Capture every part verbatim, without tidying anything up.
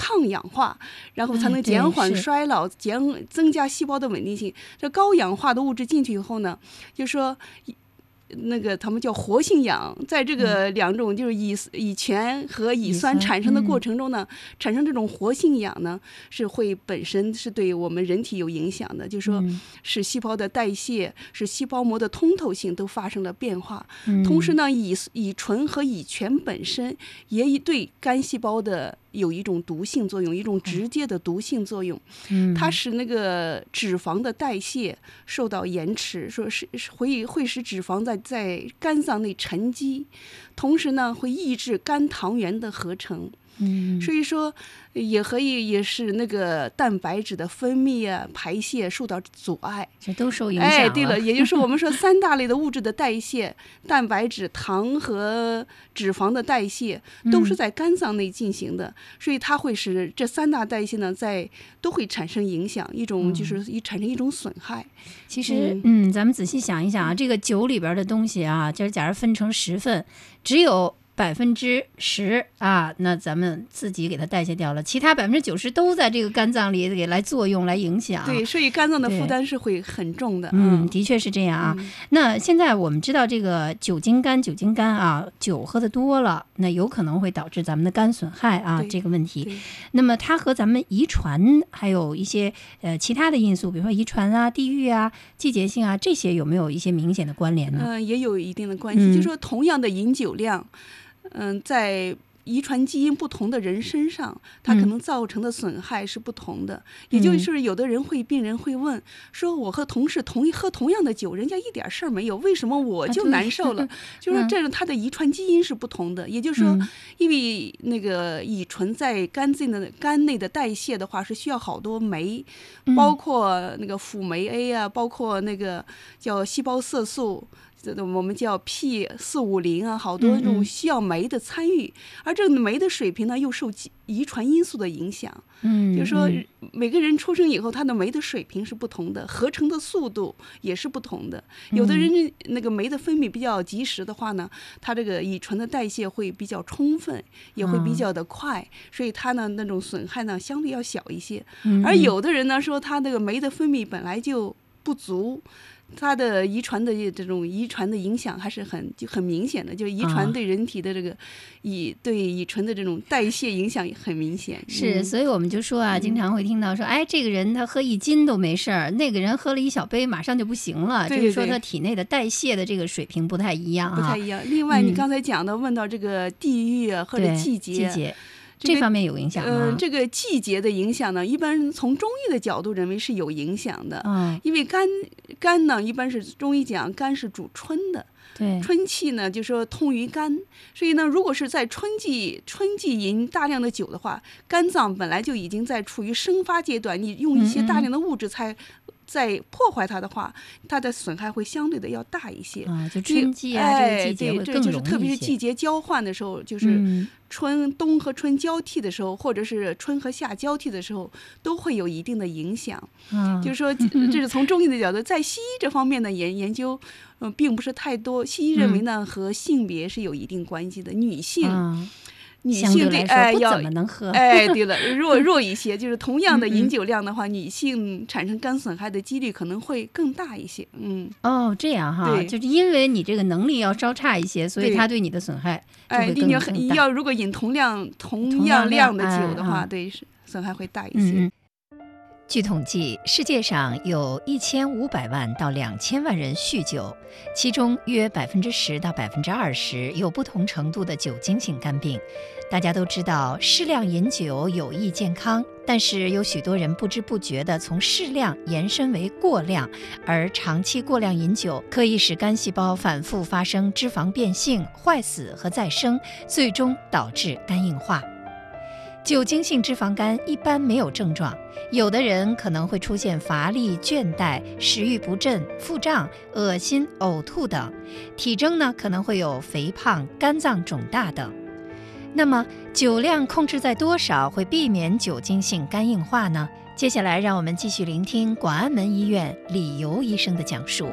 抗氧化，然后才能减缓衰老，减增加细胞的稳定性。这高氧化的物质进去以后呢，就说那个他们叫活性氧，在这个两种就是乙乙醛和乙酸产生的过程中呢，产生这种活性氧呢，是会本身是对我们人体有影响的，就是说使细胞的代谢，使细胞膜的通透性都发生了变化。同时呢，乙乙醇和乙醛本身也对肝细胞的有一种毒性作用，一种直接的毒性作用，它使那个脂肪的代谢受到延迟，说是会会使脂肪在在肝脏内沉积，同时呢会抑制肝糖原的合成。嗯，所以说也可以也是那个蛋白质的分泌啊、排泄受到阻碍， 这都受影响了。 哎，对了，也就是我们说三大类的物质的代谢，蛋白质、糖和脂肪的代谢都是在肝脏内进行的，嗯、所以它会使这三大代谢呢在都会产生影响，一种就是一产生一种损害。 其实，嗯，嗯咱们仔细想一想啊，这个酒里边的东西啊，就是假如分成十份，只有百分之十啊，那咱们自己给它代谢掉了，其他百分之九十都在这个肝脏里给来作用来影响。 对，所以肝脏的负担是会很重的。 嗯，的确是这样啊。嗯、那现在我们知道这个酒精肝，酒精肝啊，酒喝的多了，那有可能会导致咱们的肝损害啊这个问题。那么它和咱们遗传还有一些呃其他的因素，比如说遗传啊、地域啊、季节性啊，这些有没有一些明显的关联呢？ 嗯、呃，也有一定的关系。嗯、就说同样的饮酒量。嗯，在遗传基因不同的人身上，它可能造成的损害是不同的。嗯、也就是有的人会，病人会问说：“我和同事同一喝同样的酒，人家一点事儿没有，为什么我就难受了？”啊、就是说，这种它的遗传基因是不同的。嗯、也就是说，因为那个乙醇在肝内的肝内的代谢的话，是需要好多酶，包括那个辅酶 A 啊，包括那个叫细胞色素。我们叫 P 四五零啊，好多这种需要酶的参与，嗯嗯而这个酶的水平呢，又受遗传因素的影响。嗯，就是说每个人出生以后，他的酶的水平是不同的，合成的速度也是不同的。有的人那个酶的分泌比较及时的话呢，他这个乙醇的代谢会比较充分，也会比较的快，嗯、所以他呢那种损害呢相对要小一些。嗯、而有的人呢说他那个酶的分泌本来就不足。它的遗传的这种遗传的影响还是很就很明显的，就是遗传对人体的这个乙对乙醇的这种代谢影响很明显。 是，所以我们就说啊，经常会听到说，哎，这个人他喝一斤都没事儿，那个人喝了一小杯马上就不行了， 对对对， 就是说他体内的代谢的这个水平不太一样啊， 不太一样。另外，你刚才讲的问到这个地域啊、嗯、或者季节。 季节这方面有影响吗？ 呃，这个季节的影响呢，一般从中医的角度认为是有影响的。 嗯， 因为肝肝呢，一般是中医讲肝是主春的， 对， 春气呢就说通于肝，所以呢，如果是在春季春季饮大量的酒的话，肝脏本来就已经在处于生发阶段，你用一些大量的物质才。嗯嗯在破坏它的话，它的损害会相对的要大一些。 啊，就春季啊， 哎、 这个季节会更容易一些。 对，这就是特别是季节交换的时候，就是春、嗯、冬和春交替的时候，或者是春和夏交替的时候，都会有一定的影响。啊、就是说，这是从中医的角度，在西医这方面的研研究，嗯、呃，并不是太多。西医认为呢，嗯、和性别是有一定关系的，女性。 啊女性对哎不怎么能喝， 哎对了，弱弱一些，就是同样的饮酒量的话，嗯、女性产生肝损害的几率可能会更大一些。嗯， 哦，这样哈，就是因为你这个能力要稍差一些，所以它对你的损害就会更更大。 哎，要如果饮同样同样量的酒的话，哎、对损害会大一些。 嗯据统计，世界上有一千五百万到两千万人酗酒，其中约百分之十到百分之二十有不同程度的酒精性肝病。大家都知道，适量饮酒有益健康，但是有许多人不知不觉地从适量延伸为过量，而长期过量饮酒可以使肝细胞反复发生脂肪变性、坏死和再生，最终导致肝硬化。酒精性脂肪肝一般没有症状，有的人可能会出现乏力、倦怠、食欲不振、腹胀、恶心、呕吐等，体征呢可能会有肥胖、肝脏肿大等。那么酒量控制在多少会避免酒精性肝硬化呢？接下来让我们继续聆听广安门医院李游医生的讲述。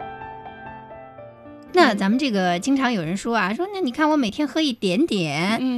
那咱们这个经常有人说啊，说那你看我每天喝一点点，嗯